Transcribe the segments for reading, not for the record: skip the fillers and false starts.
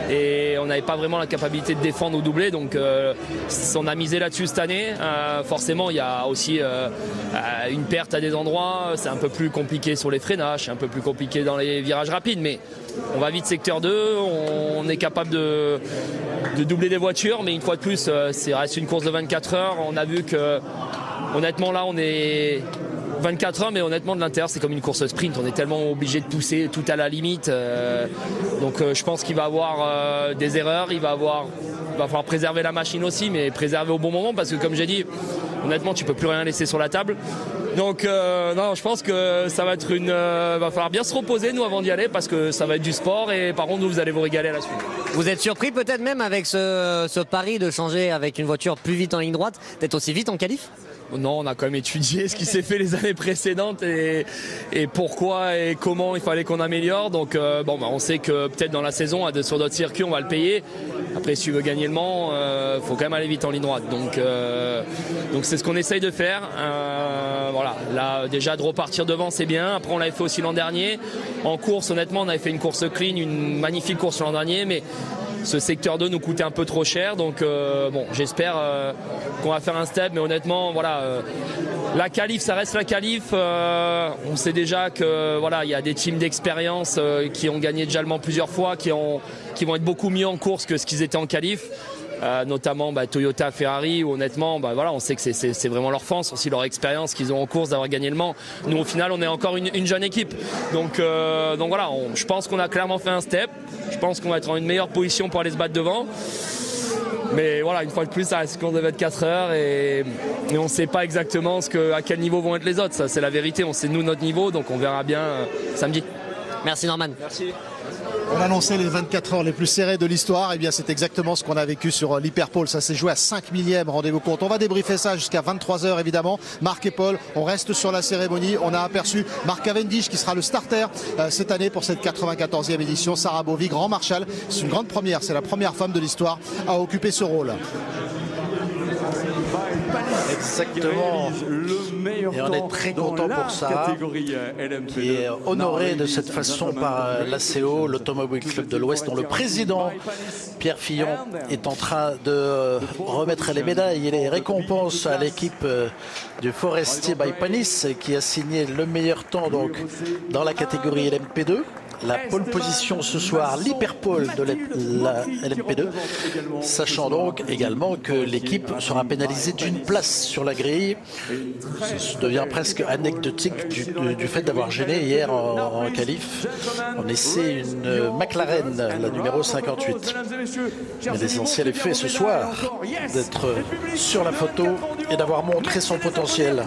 et on n'avait pas vraiment la capacité de défendre ou doubler. Donc on a misé là-dessus cette année. Forcément, il y a aussi une perte à des endroits. C'est un peu plus compliqué sur les freinages, c'est un peu plus compliqué dans les virages rapides, mais on va vite secteur 2, on est capable de doubler des voitures, mais une fois de plus, c'est reste une course de 24 heures. On a vu que, honnêtement, là, on est 24 heures, mais honnêtement, de l'intérieur, c'est comme une course sprint. On est tellement obligé de pousser tout à la limite. Donc, je pense qu'il va y avoir des erreurs. Il va falloir préserver la machine aussi, mais préserver au bon moment, parce que, comme j'ai dit, honnêtement, tu peux plus rien laisser sur la table. Donc, non, je pense que ça va être va falloir bien se reposer, nous, avant d'y aller, parce que ça va être du sport, et par contre, vous allez vous régaler à la suite. Vous êtes surpris peut-être même avec ce pari de changer avec une voiture plus vite en ligne droite, d'être aussi vite en qualif? Non, on a quand même étudié ce qui s'est fait les années précédentes et pourquoi et comment il fallait qu'on améliore. Donc on sait que peut-être dans la saison, sur d'autres circuits, on va le payer. Après, si tu veux gagner le Mans, faut quand même aller vite en ligne droite. Donc c'est ce qu'on essaye de faire. Voilà, là déjà de repartir devant, c'est bien. Après, on l'avait fait aussi l'an dernier. En course, honnêtement, on avait fait une course clean, une magnifique course l'an dernier, mais ce secteur 2 nous coûtait un peu trop cher, donc j'espère qu'on va faire un step, mais honnêtement, voilà, la qualif, ça reste la qualif. On sait déjà que voilà, il y a des teams d'expérience qui ont gagné déjà le Mans plusieurs fois, qui vont être beaucoup mieux en course que ce qu'ils étaient en qualif. Notamment Toyota, Ferrari, où honnêtement voilà, on sait que c'est vraiment leur force, aussi leur expérience qu'ils ont en course d'avoir gagné le Mans. Nous au final on est encore une jeune équipe, donc voilà, je pense qu'on a clairement fait un step. Je pense qu'on va être en une meilleure position pour aller se battre devant, mais voilà, une fois de plus ça reste qu'on devait être 4 heures et on ne sait pas exactement à quel niveau vont être les autres. Ça c'est la vérité, on sait nous notre niveau, donc on verra bien samedi. Merci Norman. Merci. On annonçait les 24 heures les plus serrées de l'histoire. Et bien, c'est exactement ce qu'on a vécu sur l'Hyperpole. Ça s'est joué à 5 millièmes, rendez-vous compte. On va débriefer ça jusqu'à 23 heures, évidemment. Marc et Paul, on reste sur la cérémonie. On a aperçu Mark Cavendish qui sera le starter cette année pour cette 94e édition. Sarah Bovy, grand marshal. C'est une grande première. C'est la première femme de l'histoire à occuper ce rôle. Exactement. Et on est très content pour ça, qui est honoré de cette façon par l'ACO, l'Automobile Club de l'Ouest, dont le président Pierre Fillon est en train de remettre les médailles et les récompenses à l'équipe du Forestier by Panis, qui a signé le meilleur temps donc dans la catégorie LMP2. La pole position ce soir, l'hyperpole de la LMP2, sachant donc également que l'équipe sera pénalisée d'une place sur la grille. Ça devient presque anecdotique du fait d'avoir gêné hier en qualif. On essaie une McLaren, la numéro 58. Mais l'essentiel est fait ce soir, d'être sur la photo et d'avoir montré son potentiel.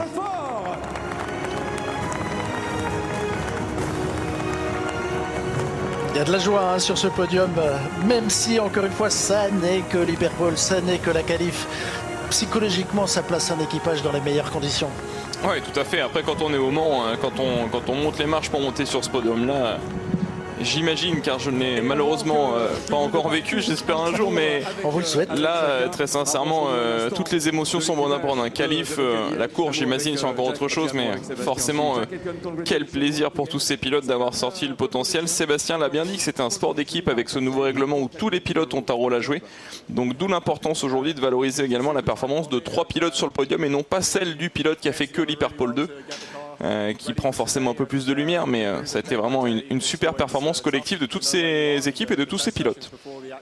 Il y a de la joie sur ce podium, même si, encore une fois, ça n'est que l'hyperpole, ça n'est que la qualif. Psychologiquement, ça place un équipage dans les meilleures conditions. Oui, tout à fait. Après, quand on est au Mans, quand on monte les marches pour monter sur ce podium-là, j'imagine, car je n'ai malheureusement pas encore vécu, j'espère un jour, mais on vous le souhaite. Là, très sincèrement, toutes les émotions sont bonnes à prendre. Un qualif, la course, j'imagine, c'est encore autre chose, mais forcément, quel plaisir pour tous ces pilotes d'avoir sorti le potentiel. Sébastien l'a bien dit que c'était un sport d'équipe avec ce nouveau règlement où tous les pilotes ont un rôle à jouer. Donc d'où l'importance aujourd'hui de valoriser également la performance de 3 pilotes sur le podium et non pas celle du pilote qui a fait que l'Hyperpole 2. Qui prend forcément un peu plus de lumière, mais ça a été vraiment une super performance collective de toutes ces équipes et de tous ces pilotes.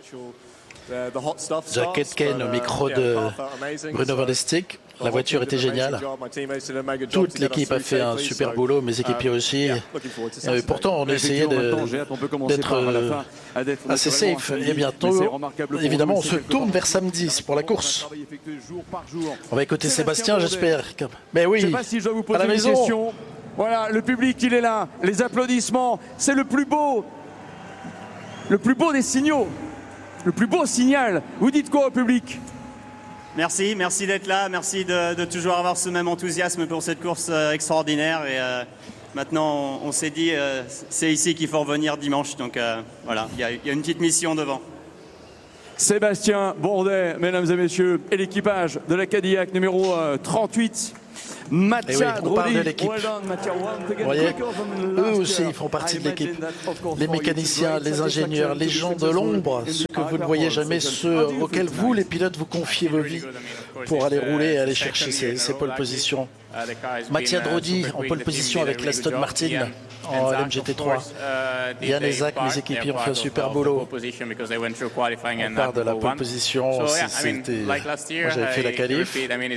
Jack Aitken au micro de Bruno Van Stick. La voiture était géniale. Toute l'équipe a fait un super boulot, mes équipiers aussi. Et pourtant, on essayait d'être assez safe. Et bientôt, évidemment, on se tourne vers samedi pour la course. On va écouter Sébastien, j'espère. Mais oui, je ne sais pas si je dois vous poser à la maison. Une question. Voilà, le public, il est là. Les applaudissements, c'est le plus beau des signaux. Le plus beau signal. Vous dites quoi au public ? Merci d'être là, merci de toujours avoir ce même enthousiasme pour cette course extraordinaire. Et maintenant, on s'est dit, c'est ici qu'il faut revenir dimanche. Donc voilà, il y a une petite mission devant. Sébastien Bourdet, mesdames et messieurs, et l'équipage de la Cadillac numéro 38. Mattia Drodi. De l'équipe. Vous voyez, eux aussi ils font partie de l'équipe. Les mécaniciens, les ingénieurs, les gens de l'ombre, ceux que vous ne voyez jamais, ceux auxquels vous, les pilotes, vous confiez vos vies pour aller rouler et aller chercher ces pole positions. Mattia Drodi en pole position avec l'Aston Martin en LMGT3. Yann et Zach, mes équipiers, ont fait un super boulot. On part de la pole position. Moi, j'avais fait la qualif.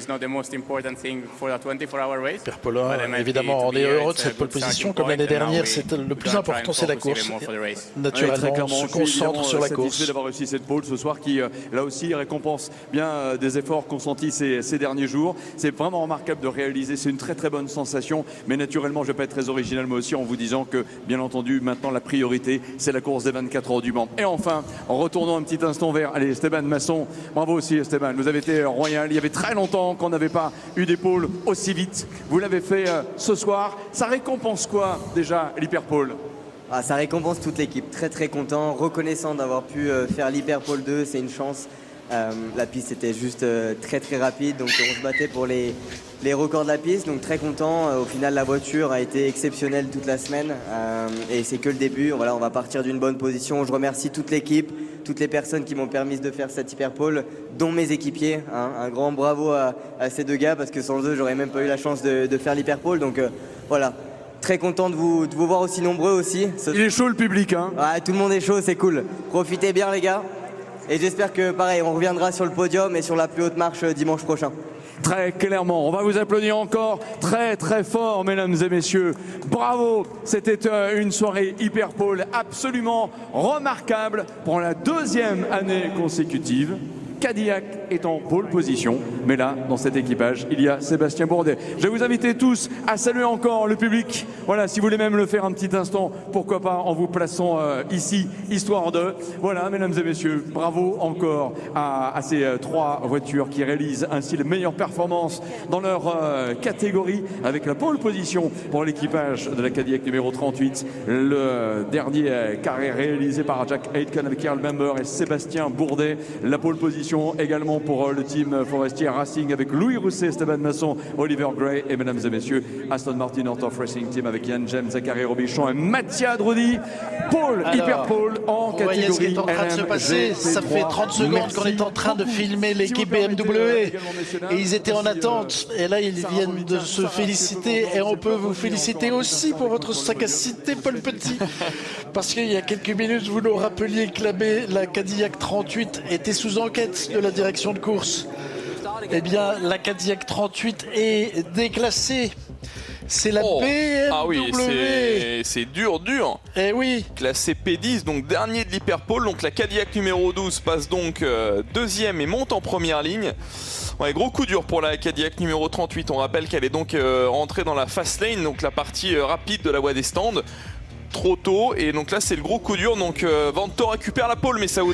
Pierre Paulin, évidemment, on est heureux de cette pole position. Comme l'année dernière, le plus important, c'est la course. Naturellement, on se concentre sur la course. D'avoir réussi cette pole ce soir qui, là aussi, récompense bien des efforts consentis ces derniers jours. C'est vraiment remarquable de réaliser. C'est une très très bonne sensation. Mais naturellement, je ne vais pas être très original moi aussi en vous disant que, bien entendu, maintenant la priorité, c'est la course des 24 heures du Mans. Et enfin, en retournant un petit instant vers Esteban Masson. Bravo aussi Esteban, vous avez été royal. Il y avait très longtemps qu'on n'avait pas eu des pôles aussi vite. Vous l'avez fait ce soir. Ça récompense quoi déjà l'Hyperpole? Ça récompense toute l'équipe. Très très content, reconnaissant d'avoir pu faire l'Hyperpole 2. C'est une chance. La piste était juste très très rapide, donc on se battait pour les records de la piste, donc très content. Au final, la voiture a été exceptionnelle toute la semaine et c'est que le début. Voilà, on va partir d'une bonne position. Je remercie toute l'équipe, toutes les personnes qui m'ont permis de faire cette Hyperpole, dont mes équipiers. Un grand bravo à ces deux gars parce que sans eux, j'aurais même pas eu la chance de faire l'Hyperpole. Donc voilà. Très content de vous voir aussi nombreux aussi. Il est chaud le public, hein? Ouais, tout le monde est chaud, c'est cool. Profitez bien les gars. Et j'espère que pareil, on reviendra sur le podium et sur la plus haute marche dimanche prochain. Très clairement, on va vous applaudir encore très très fort, mesdames et messieurs. Bravo, c'était une soirée Hyperpole absolument remarquable pour la deuxième année consécutive. Cadillac est en pole position, mais là, dans cet équipage, il y a Sébastien Bourdet. Je vais vous inviter tous à saluer encore le public. Voilà, si vous voulez même le faire un petit instant, pourquoi pas en vous plaçant ici, histoire de... Voilà, mesdames et messieurs, bravo encore à ces trois voitures qui réalisent ainsi les meilleures performances dans leur catégorie, avec la pole position pour l'équipage de la Cadillac numéro 38. Le dernier carré réalisé par Jack Aitken avec Karl Member et Sébastien Bourdet. La pole position également pour le team Forestier Racing avec Louis Rousset, Esteban Masson, Oliver Gray et mesdames et messieurs Aston Martin Orthoff Racing Team avec Yann James, Zachary Robichon et Mattia Drodi. Pole, Hyperpole en catégorie. Vous voyez ce qui est en train de se passer. Ça fait 30 secondes qu'on est en train de filmer l'équipe BMW et ils étaient en attente. Et là, ils viennent de se féliciter et on peut vous féliciter aussi pour votre sagacité, Paul Petit. Parce qu'il y a quelques minutes, vous nous rappeliez que la Cadillac 38 était sous enquête de la direction de course. Eh bien, la Cadillac 38 est déclassée. C'est la BMW. Ah oui, c'est dur. Eh oui. Classé P10, donc dernier de l'Hyperpole. Donc la Cadillac numéro 12 passe donc deuxième et monte en première ligne. Ouais, gros coup dur pour la Cadillac numéro 38. On rappelle qu'elle est donc entrée dans la fast lane, donc la partie rapide de la voie des stands. Trop tôt, et donc là c'est le gros coup dur. Donc Vento récupère la pole, mais Saoud.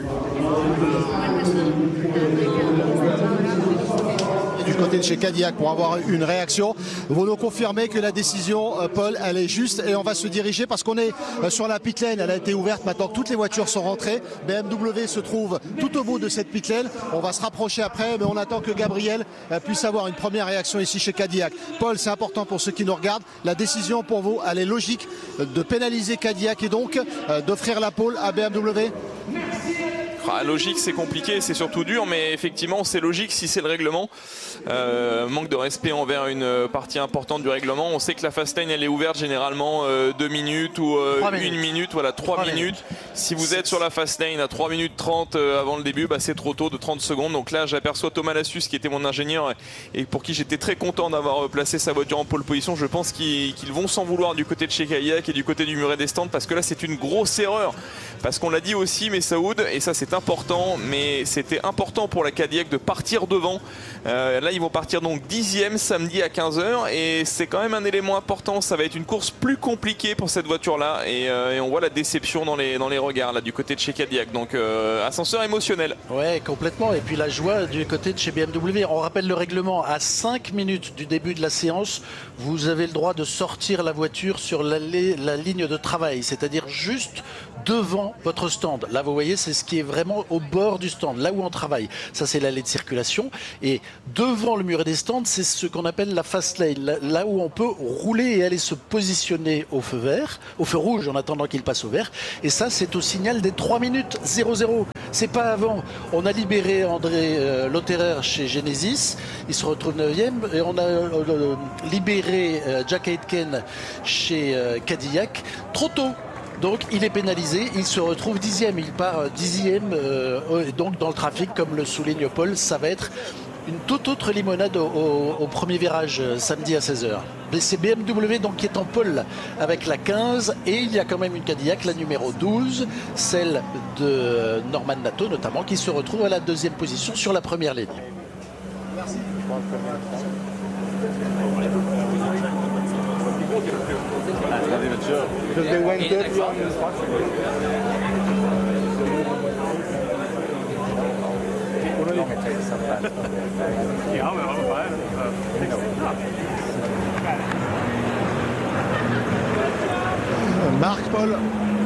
Du côté de chez Cadillac pour avoir une réaction. Vous nous confirmez que la décision, Paul, elle est juste et on va se diriger parce qu'on est sur la pit lane. Elle a été ouverte maintenant que toutes les voitures sont rentrées. BMW se trouve tout au bout de cette pit lane. On va se rapprocher après, mais on attend que Gabriel puisse avoir une première réaction ici chez Cadillac. Paul, c'est important pour ceux qui nous regardent. La décision pour vous, elle est logique de pénaliser Cadillac et donc d'offrir la pole à BMW. Logique, c'est compliqué, c'est surtout dur, mais effectivement c'est logique si c'est le règlement. Manque de respect envers une partie importante du règlement. On sait que la fast lane elle est ouverte généralement 2 minutes ou 1 minute, voilà 3 minutes. Si vous êtes sur la fast lane à 3 minutes 30 avant le début, c'est trop tôt de 30 secondes. Donc là j'aperçois Thomas Lassus qui était mon ingénieur et pour qui j'étais très content d'avoir placé sa voiture en pole position. Je pense qu'ils vont s'en vouloir du côté de chez Cadillac et du côté du muret des stands parce que là c'est une grosse erreur. Parce qu'on l'a dit aussi, mais Saoud, et ça c'est important, mais c'était important pour la Cadillac de partir devant. Là ils vont partir donc 10e samedi à 15h et c'est quand même un élément important. Ça va être une course plus compliquée pour cette voiture là et on voit la déception dans les regards là du côté de chez Cadillac. Donc ascenseur émotionnel. Ouais, complètement. Et puis la joie du côté de chez BMW. On rappelle le règlement, à 5 minutes du début de la séance, vous avez le droit de sortir la voiture sur la ligne de travail, c'est-à-dire juste devant votre stand. Là, vous voyez, c'est ce qui est vraiment au bord du stand, là où on travaille. Ça, c'est l'allée de circulation. Et devant le muret des stands, c'est ce qu'on appelle la fast lane, là où on peut rouler et aller se positionner au feu vert, au feu rouge en attendant qu'il passe au vert. Et ça, c'est au signal des 3 minutes 00. C'est pas avant. On a libéré André Lotterer chez Genesis. Il se retrouve 9e. Et on a libéré Jack Aitken chez Cadillac trop tôt. Donc il est pénalisé, il se retrouve 10e, il part 10e. Donc dans le trafic, comme le souligne Paul, ça va être une toute autre limonade au premier virage samedi à 16h. C'est BMW donc qui est en pole avec la 15 et il y a quand même une Cadillac, la numéro 12, celle de Norman Nato notamment, qui se retrouve à la 2e position sur la première ligne. Merci. Marc, Paul.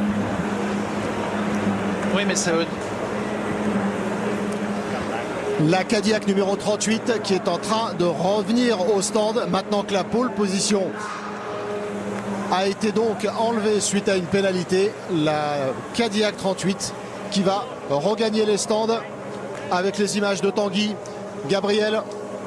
Oui, mais ça veut... La Cadillac numéro 38 qui est en train de revenir au stand maintenant que la pole position a été donc enlevée suite à une pénalité. La Cadillac 38 qui va regagner les stands avec les images de Tanguy. Gabriel.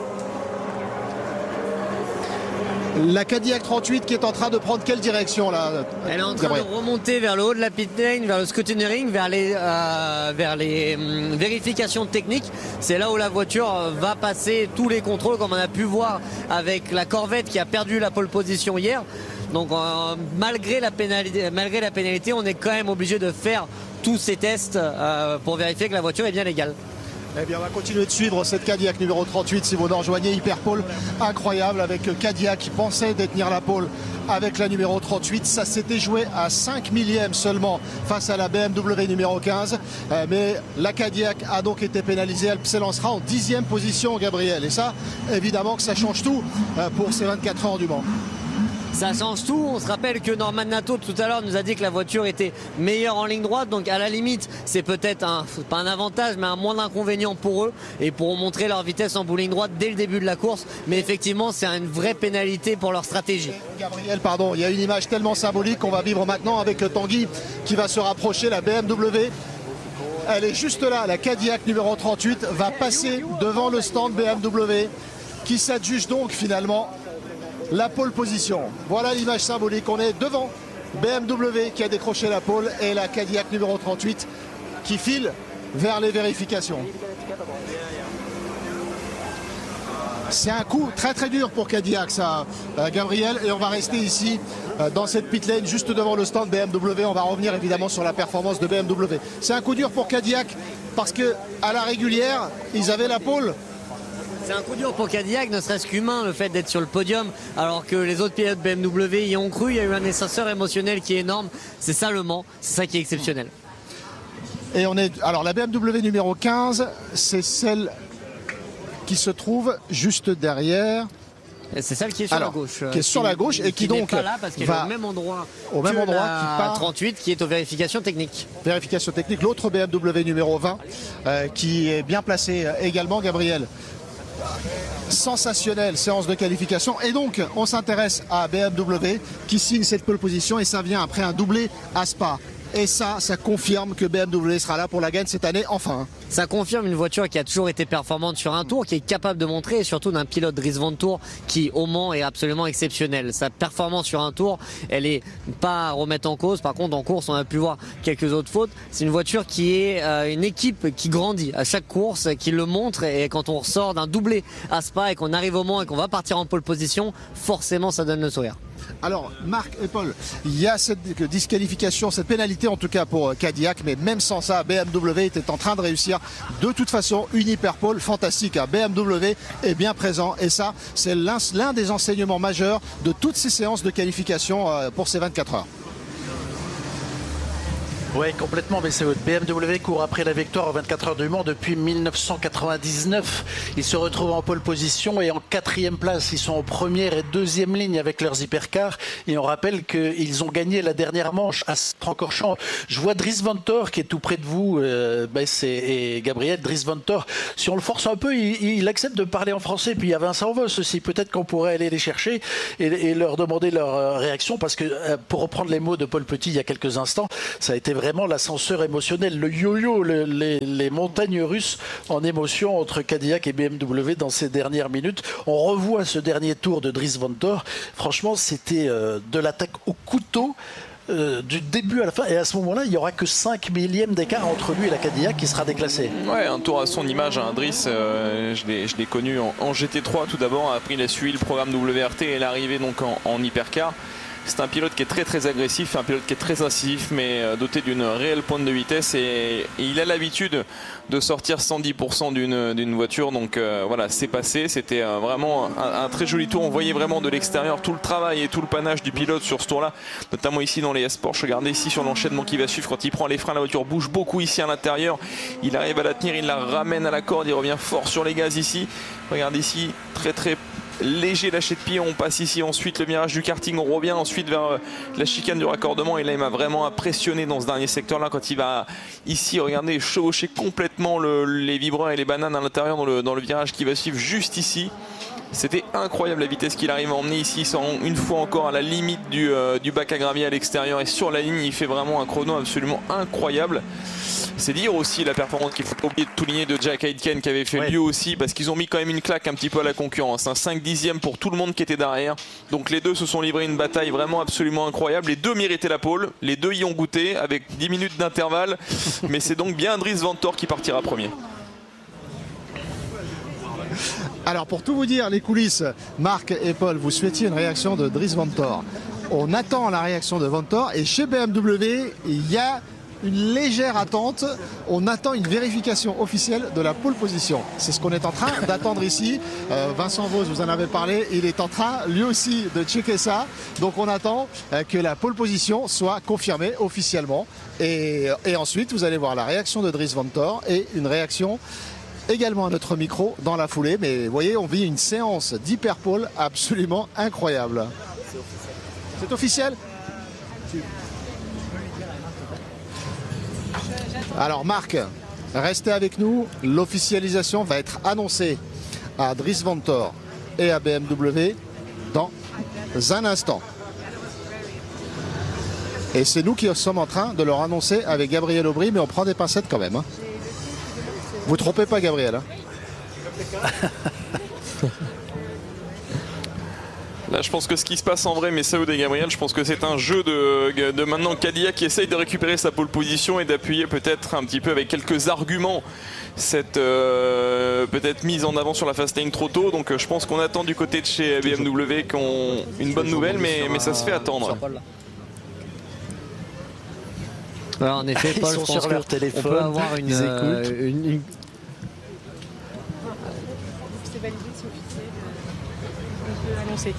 La Cadillac 38 qui est en train de prendre quelle direction là? Elle est en train de remonter vers le haut de la pit lane, vers le scrutineering, vers les vérifications techniques. C'est là où la voiture va passer tous les contrôles, comme on a pu voir avec la Corvette qui a perdu la pole position hier. Donc malgré la pénalité, on est quand même obligé de faire tous ces tests pour vérifier que la voiture est bien légale. Eh bien, on va continuer de suivre cette Cadillac numéro 38 si vous nous rejoignez. Hyperpole incroyable avec Cadillac qui pensait détenir la pole avec la numéro 38. Ça s'était joué à 5 millièmes seulement face à la BMW numéro 15. Mais la Cadillac a donc été pénalisée. Elle s'élancera en 10e position, Gabriel. Et ça, évidemment que ça change tout pour ces 24 heures du Mans. Ça change tout. On se rappelle que Norman Nato tout à l'heure nous a dit que la voiture était meilleure en ligne droite. Donc à la limite, c'est peut-être pas un avantage, mais un moins d'inconvénient pour eux. Et ils pourront montrer leur vitesse en bout ligne droite dès le début de la course. Mais effectivement, c'est une vraie pénalité pour leur stratégie. Gabriel, pardon, il y a une image tellement symbolique qu'on va vivre maintenant avec Tanguy qui va se rapprocher. La BMW, elle est juste là. La Cadillac numéro 38 va passer devant le stand BMW qui s'adjuge donc finalement la pole position. Voilà l'image symbolique. On est devant BMW qui a décroché la pole et la Cadillac numéro 38 qui file vers les vérifications. C'est un coup très très dur pour Cadillac ça, Gabriel, et on va rester ici dans cette pit lane juste devant le stand BMW. On va revenir évidemment sur la performance de BMW. C'est un coup dur pour Cadillac parce que à la régulière ils avaient la pole. C'est un coup dur pour Cadillac, ne serait-ce qu'humain, le fait d'être sur le podium, alors que les autres pilotes BMW y ont cru. Il y a eu un ascenseur émotionnel qui est énorme. C'est ça le Mans, c'est ça qui est exceptionnel. Et on est. Alors la BMW numéro 15, c'est celle qui se trouve juste derrière. C'est celle qui est sur la gauche. Qui est sur la gauche et qui donc pas là parce qu'elle est au même endroit. Au même endroit qui part 38 qui est aux vérifications techniques. Vérification technique. L'autre BMW numéro 20 qui est bien placé également, Gabriel. Sensationnelle séance de qualification et donc on s'intéresse à BMW qui signe cette pole position et ça vient après un doublé à Spa. Et ça confirme que BMW sera là pour la gagne cette année, enfin. Ça confirme une voiture qui a toujours été performante sur un tour, qui est capable de montrer, et surtout d'un pilote Dries Vanthoor qui au Mans est absolument exceptionnel. Sa performance sur un tour, elle est pas à remettre en cause. Par contre, en course, on a pu voir quelques autres fautes. C'est une voiture qui est une équipe qui grandit à chaque course, qui le montre. Et quand on ressort d'un doublé à Spa et qu'on arrive au Mans et qu'on va partir en pole position, forcément, ça donne le sourire. Alors Marc et Paul, il y a cette disqualification, cette pénalité en tout cas pour Cadillac, mais même sans ça, BMW était en train de réussir de toute façon une hyperpole fantastique. BMW est bien présent et ça, c'est l'un des enseignements majeurs de toutes ces séances de qualification pour ces 24 heures. Oui, complètement. Mais c'est votre BMW court après la victoire aux 24 heures du Mans depuis 1999. Ils se retrouvent en pole position et en 4e place. Ils sont en première et 2e ligne avec leurs hypercars. Et on rappelle qu'ils ont gagné la dernière manche à Francorchamps. Je vois Dries Vanthoor qui est tout près de vous, et Gabriel. Dries Vanthoor, si on le force un peu, il accepte de parler en français. Puis il y a Vincent Vos aussi. Peut-être qu'on pourrait aller les chercher et leur demander leur réaction. Parce que, pour reprendre les mots de Paul Petit il y a quelques instants, ça a été vraiment l'ascenseur émotionnel, le yo-yo, les montagnes russes en émotion entre Cadillac et BMW dans ces dernières minutes. On revoit ce dernier tour de Dries Vanthoor. Franchement, c'était de l'attaque au couteau. Du début à la fin, et à ce moment-là il n'y aura que 5 millièmes d'écart entre lui et la Cadillac qui sera déclassée. Ouais, un tour à son image, hein. Driss, je l'ai connu en GT3 tout d'abord, après il a suivi le programme WRT et l'arrivée donc en hypercar. C'est un pilote qui est très très agressif, un pilote qui est très incisif, mais doté d'une réelle pointe de vitesse, et il a l'habitude de sortir 110% d'une voiture. Donc voilà, c'est passé. C'était vraiment un très joli tour. On voyait vraiment de l'extérieur tout le travail et tout le panache du pilote sur ce tour-là, notamment ici dans les S-Porsche. Regardez ici sur l'enchaînement qui va suivre, quand il prend les freins, la voiture bouge beaucoup ici à l'intérieur. Il arrive à la tenir, il la ramène à la corde, il revient fort sur les gaz ici. Regardez ici, très très léger lâcher de pied. On passe ici ensuite le virage du karting, on revient ensuite vers la chicane du raccordement, et là il m'a vraiment impressionné dans ce dernier secteur là quand il va ici, regardez, chevaucher complètement les vibreurs et les bananes à l'intérieur dans le virage qui va suivre juste ici. C'était incroyable la vitesse qu'il arrive à emmener ici, une fois encore à la limite du bac à gravier à l'extérieur, et sur la ligne il fait vraiment un chrono absolument incroyable. C'est dire aussi la performance qu'il faut pas oublier de souligner de Jack Aitken qui avait fait mieux aussi, parce qu'ils ont mis quand même une claque un petit peu à la concurrence. Un 5 dixièmes pour tout le monde qui était derrière. Donc les deux se sont livrés une bataille vraiment absolument incroyable. Les deux méritaient la pole, les deux y ont goûté avec 10 minutes d'intervalle. Mais c'est donc bien Dries Vanthoor qui partira premier. Alors pour tout vous dire, les coulisses, Marc et Paul, vous souhaitiez une réaction de Dries Vanthoor. On attend la réaction de Vanthoor, et chez BMW, il y a une légère attente. On attend une vérification officielle de la pole position. C'est ce qu'on est en train d'attendre ici. Vincent Vos, vous en avez parlé, il est en train lui aussi de checker ça. Donc on attend que la pole position soit confirmée officiellement. Et ensuite, vous allez voir la réaction de Dries Vanthoor et une réaction également à notre micro dans la foulée. Mais vous voyez, on vit une séance d'hyperpole absolument incroyable. C'est officiel ? Alors Marc, restez avec nous. L'officialisation va être annoncée à Dries Vanthoor et à BMW dans un instant. Et c'est nous qui sommes en train de leur annoncer avec Gabriel Aubry, mais on prend des pincettes quand même. Hein. Vous trompez pas, Gabriel. Hein. Là, je pense que ce qui se passe en vrai, Messaoud et Gabriel, je pense que c'est un jeu de maintenant Cadillac qui essaye de récupérer sa pole position et d'appuyer peut-être un petit peu avec quelques arguments cette peut-être mise en avant sur la fast lane trop tôt. Donc je pense qu'on attend du côté de chez BMW qu'on une bonne nouvelle, mais ça se fait attendre. Alors, en effet, Paul, je pense leur téléphone, on peut avoir une C'est validé, c'est officiel. On peut annoncer.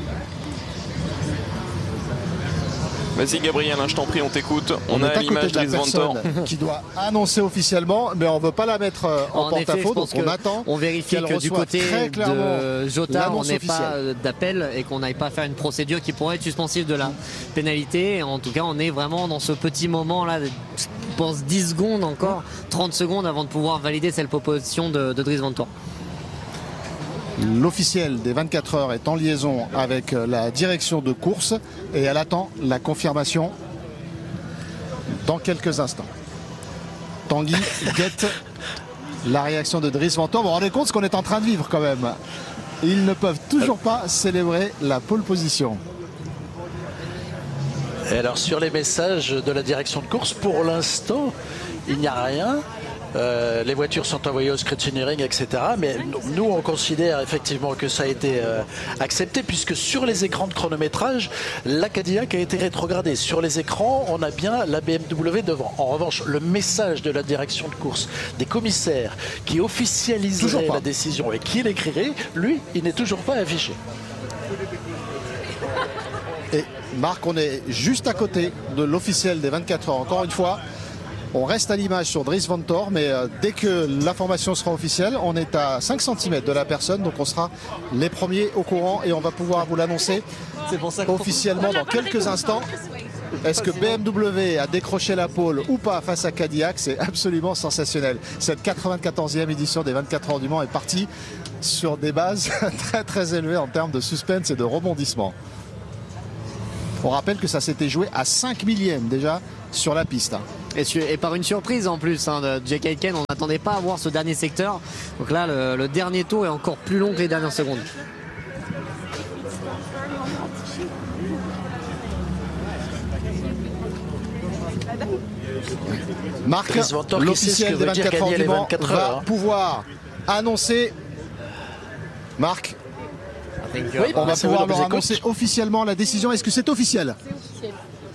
Vas-y Gabriel, hein, je t'en prie, on t'écoute. On a l'image de Dries Vanthoor qui doit annoncer officiellement, mais on ne veut pas la mettre en porte-à-faux, donc on attend. On vérifie que du côté de Jota, on n'ait pas d'appel et qu'on n'aille pas faire une procédure qui pourrait être suspensive de la pénalité. En tout cas, on est vraiment dans ce petit moment là, je pense 10 secondes encore, 30 secondes avant de pouvoir valider cette proposition de Dries Vanthoor. L'officiel des 24 heures est en liaison avec la direction de course et elle attend la confirmation dans quelques instants. Tanguy guette la réaction de Dries Vanthoor. Vous vous rendez compte de ce qu'on est en train de vivre quand même. Ils ne peuvent toujours pas célébrer la pole position. Et alors sur les messages de la direction de course, pour l'instant, il n'y a rien. Les voitures sont envoyées au scrutineering, etc. Mais nous, on considère effectivement que ça a été accepté, puisque sur les écrans de chronométrage, la Cadillac a été rétrogradée. Sur les écrans, on a bien la BMW devant. En revanche, le message de la direction de course, des commissaires qui officialiseraient la décision et qui l'écrirait, lui, il n'est toujours pas affiché. Et Marc, on est juste à côté de l'officiel des 24 heures. Encore une fois, on reste à l'image sur Dries Vanthoor, mais dès que l'information sera officielle, on est à 5 cm de la personne, donc on sera les premiers au courant et on va pouvoir vous l'annoncer officiellement dans quelques instants. Est-ce que BMW a décroché la pole ou pas face à Cadillac? C'est absolument sensationnel. Cette 94e édition des 24 heures du Mans est partie sur des bases très très élevées en termes de suspense et de rebondissement. On rappelle que ça s'était joué à 5 millièmes déjà sur la piste. Et par une surprise en plus de Jake Aitken, on n'attendait pas à voir ce dernier secteur. Donc là, le dernier tour est encore plus long que les dernières secondes. Marc, l'officiel des 24 heures du Mans va pouvoir annoncer. Marc, oui, on va pouvoir leur annoncer officiellement la décision. Est-ce que c'est officiel? C'est officiel.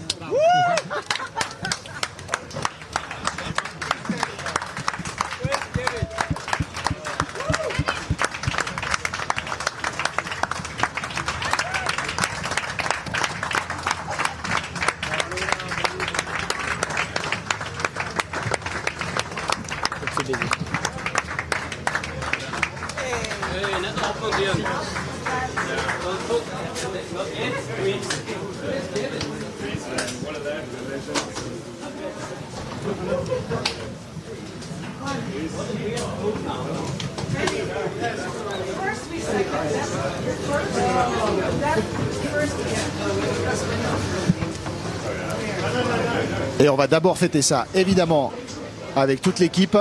Et on va d'abord fêter ça, évidemment, avec toute l'équipe.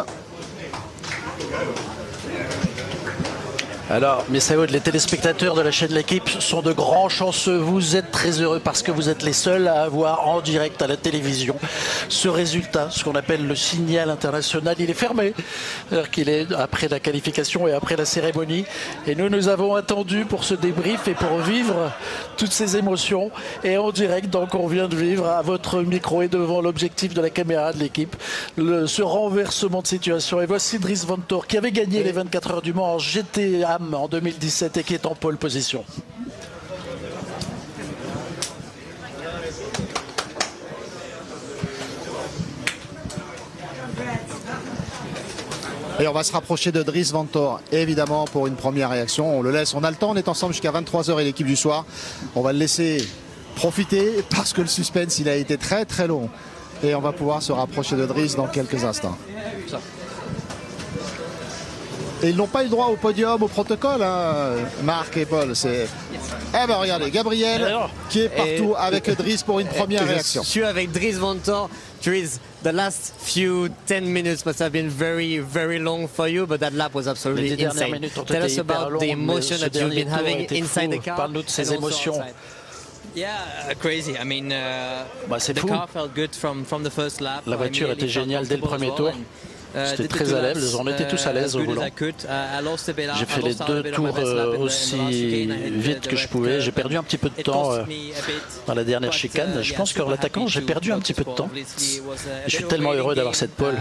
Alors, Messaoud, les téléspectateurs de la chaîne L'Équipe sont de grands chanceux. Vous êtes très heureux parce que vous êtes les seuls à avoir en direct à la télévision ce résultat, ce qu'on appelle le signal international. Il est fermé, alors qu'il est après la qualification et après la cérémonie. Et nous avons attendu pour ce débrief et pour vivre toutes ces émotions. Et en direct, donc, on vient de vivre à votre micro et devant l'objectif de la caméra de l'équipe, ce renversement de situation. Et voici Dries Vanthoor qui avait gagné les 24 heures du Mans en GTA en 2017 et qui est en pole position. Et on va se rapprocher de Dries Vanthoor, évidemment, pour une première réaction. On le laisse, on a le temps, on est ensemble jusqu'à 23 h et l'équipe du soir. On va le laisser profiter parce que le suspense, il a été très très long. Et on va pouvoir se rapprocher de Dries dans quelques instants. Et ils n'ont pas eu le droit au podium, au protocole, hein, Marc et Paul. Eh ben regardez, Gabriel qui est partout avec Dries pour une première réaction. Je suis avec Dries Vanthoor. Dries, the last few 10 minutes must have been very, very long for you, but that lap was absolutely insane. Tell us about the emotion that you've been having inside the car. Parle-nous de ces émotions. Yeah, crazy. I mean, c'est the fou. car felt good from the first lap. La voiture était géniale dès le premier tour. C'était très à l'aise, on était tous à l'aise au volant. J'ai fait les deux tours aussi vite que je pouvais. J'ai perdu un petit peu de temps dans la dernière chicane. Je pense qu'en l'attaquant, j'ai perdu un petit peu de temps. Je suis tellement heureux d'avoir cette pole.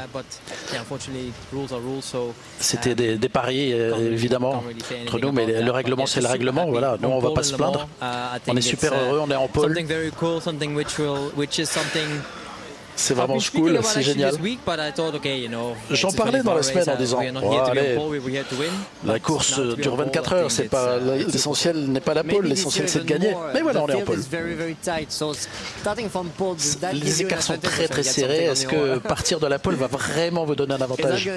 C'était des paris, évidemment, entre nous, mais le règlement, c'est le règlement. Voilà, nous, on ne va pas se plaindre. On est super heureux, on est en pole. C'est vraiment cool, c'est génial. J'en parlais dans la semaine en disant allez, la course dure 24 heures, c'est pas l'essentiel n'est pas la pole, l'essentiel c'est de gagner. Mais voilà, on est en pole. Les écarts sont très très serrés. Est-ce que partir de la pole va vraiment vous donner un avantage?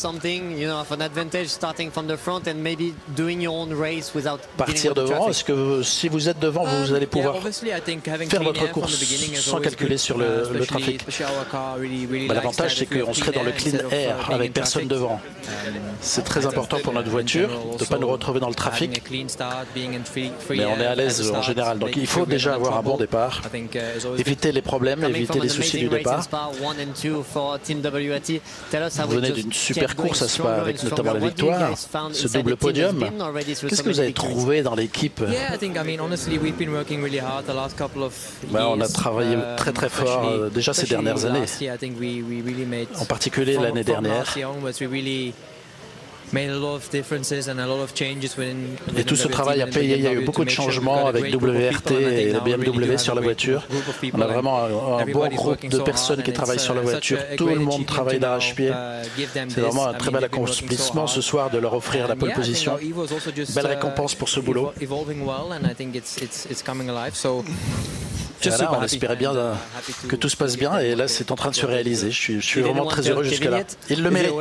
Partir devant, est-ce que si vous êtes devant, vous allez pouvoir faire votre course sans calculer sur le trafic? L'avantage, c'est qu'on serait dans le clean air avec personne devant. C'est très important pour notre voiture de ne pas nous retrouver dans le trafic. Mais on est à l'aise en général. Donc il faut déjà avoir un bon départ, éviter les problèmes, éviter les soucis du départ. Vous venez d'une super course à Spa avec notamment la victoire, ce double podium. Qu'est-ce que vous avez trouvé dans l'équipe? On a travaillé très très fort déjà ces dernières années, en particulier l'année dernière. Et tout ce travail a payé. Il y a eu beaucoup de changements avec WRT et la BMW sur la voiture. On a vraiment un bon groupe de personnes qui travaillent sur la voiture. Tout le monde travaille d'arrache-pied. C'est vraiment un très bel accomplissement ce soir de leur offrir la pole position. Belle récompense pour ce boulot. Voilà, on espérait bien que tout se passe bien et là c'est en train de se réaliser. Je suis vraiment très heureux jusque là. Il le mérite.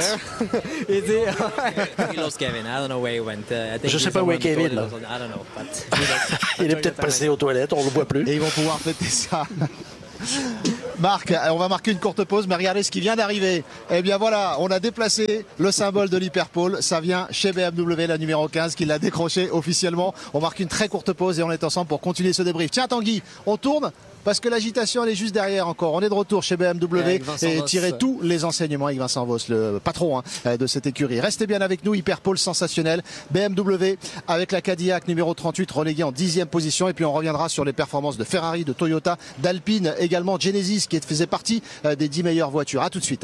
Je ne sais pas où est Kevin là. Il est peut-être passé aux toilettes, on ne le voit plus. Et ils vont pouvoir fêter ça. Marc, on va marquer une courte pause, mais regardez ce qui vient d'arriver. Eh bien voilà, on a déplacé le symbole de l'Hyperpole. Ça vient chez BMW, la numéro 15, qui l'a décroché officiellement. On marque une très courte pause et on est ensemble pour continuer ce débrief. Tiens Tanguy, on tourne parce que l'agitation elle est juste derrière encore. On est de retour chez BMW et tirer tous les enseignements avec Vincent Voss, le patron de cette écurie. Restez bien avec nous, Hyperpole sensationnel. BMW avec la Cadillac numéro 38 reléguée en 10e position. Et puis on reviendra sur les performances de Ferrari, de Toyota, d'Alpine, également Genesis qui faisait partie des 10 meilleures voitures. A tout de suite.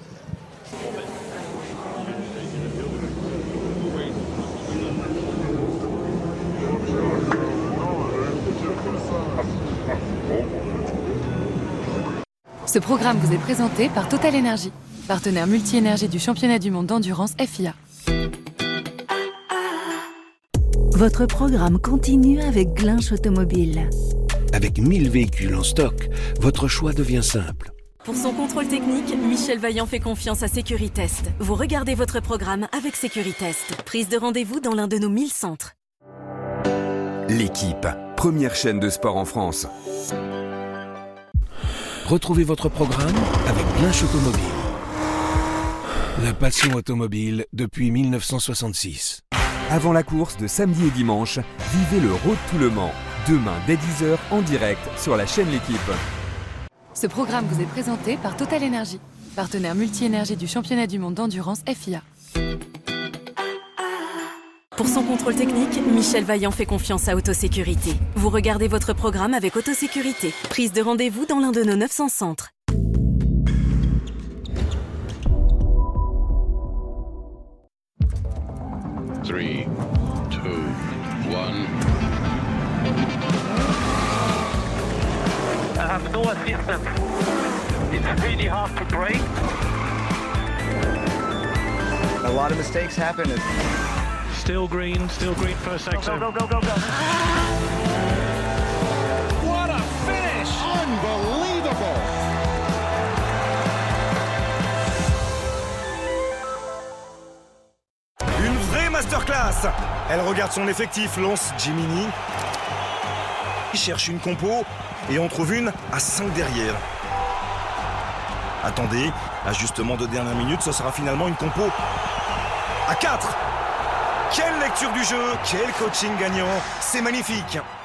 Ce programme vous est présenté par Total Energy, partenaire multi-énergie du championnat du monde d'endurance FIA. Votre programme continue avec Glinch Automobile. Avec 1000 véhicules en stock, votre choix devient simple. Pour son contrôle technique, Michel Vaillant fait confiance à Securitest. Vous regardez votre programme avec Securitest. Prise de rendez-vous dans l'un de nos 1000 centres. L'équipe, première chaîne de sport en France. Retrouvez votre programme avec Glinch Automobile. La passion automobile depuis 1966. Avant la course de samedi et dimanche, vivez le Road to Le Mans. Demain dès 10h en direct sur la chaîne L'équipe. Ce programme vous est présenté par Total Energy, partenaire multi-énergie du championnat du monde d'endurance FIA. Pour son contrôle technique, Michel Vaillant fait confiance à Autosécurité. Vous regardez votre programme avec Autosécurité. Prise de rendez-vous dans l'un de nos 900 centres. Three, two, one. I have no assistance. It's really hard to brake. A lot of mistakes happen. Still green first sector. Go. What a finish! Unbelievable! Une vraie masterclass! Elle regarde son effectif, lance Jiminy. Il cherche une compo et on trouve une à 5 derrière. Attendez, ajustement de dernière minute, ce sera finalement une compo à 4. Quelle lecture du jeu, quel coaching gagnant, c'est magnifique.